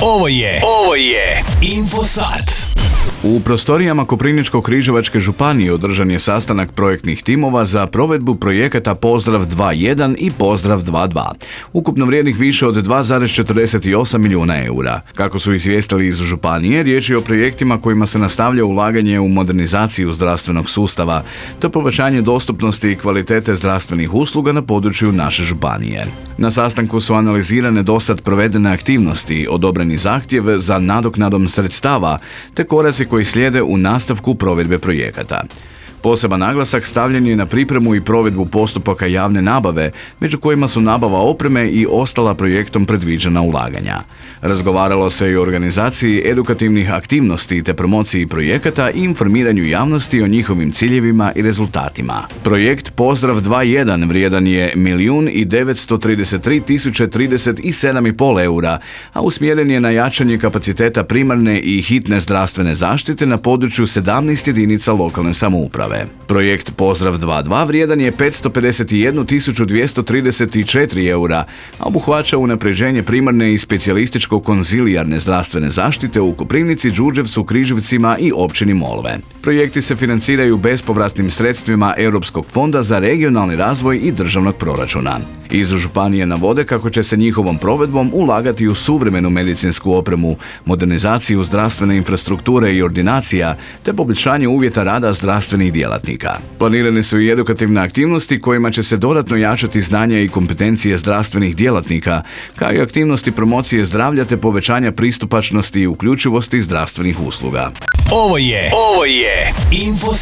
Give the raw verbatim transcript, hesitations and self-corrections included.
Ovo je, ovo je Infosat. U prostorijama Koprivničko-križevačke županije održan je sastanak projektnih timova za provedbu projekata Pozdrav dva jedan i Pozdrav dva dva, ukupno vrijednih više od dva zarez četrdeset osam milijuna eura. Kako su izvijestili iz županije, riječ je o projektima kojima se nastavlja ulaganje u modernizaciju zdravstvenog sustava, te povećanje dostupnosti i kvalitete zdravstvenih usluga na području naše županije. Na sastanku su analizirane dosad provedene aktivnosti, odobreni zahtjev za nadoknadom sredstava, te koraci koji slijede u nastavku provedbe projekata. Poseban naglasak stavljen je na pripremu i provedbu postupaka javne nabave, među kojima su nabava opreme i ostala projektom predviđena ulaganja. Razgovaralo se i o organizaciji edukativnih aktivnosti te promociji projekata i informiranju javnosti o njihovim ciljevima i rezultatima. Projekt Pozdrav dva jedan vrijedan je milijun i devetsto trideset tri tisuće trideset sedam i pol eura, a usmjeren je na jačanje kapaciteta primarne i hitne zdravstvene zaštite na području sedamnaest jedinica lokalne samouprave. Projekt Pozdrav dva dva vrijedan je petsto pedeset jednu tisuću dvjesto trideset četiri eura, a obuhvaća unapređenje primarne i specijalističko-konzilijarne zdravstvene zaštite u Koprivnici, Đurđevcu, Križevcima i općini Molve. Projekti se financiraju bespovratnim sredstvima Europskog fonda za regionalni razvoj i državnog proračuna. Iz županije navode kako će se njihovom provedbom ulagati u suvremenu medicinsku opremu, modernizaciju zdravstvene infrastrukture i ordinacija, te poboljšanje uvjeta rada zdravstvenih djelatnika. Planirane su i edukativne aktivnosti kojima će se dodatno jačati znanja i kompetencije zdravstvenih djelatnika, kao i aktivnosti promocije zdravlja te povećanja pristupačnosti i uključivosti zdravstvenih usluga. Ovo je, ovo je Infosat.